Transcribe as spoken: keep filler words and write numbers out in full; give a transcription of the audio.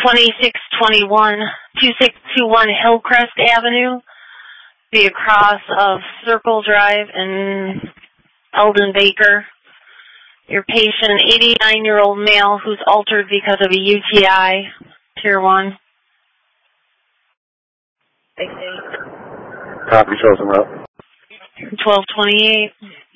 twenty-six twenty-one, twenty-six twenty-one Hillcrest Avenue, be across of Circle Drive in Eldon Baker. Your patient, an eighty-nine-year-old male who's altered because of a U T I, tier one. Copy, shows him up. twelve twenty-eight.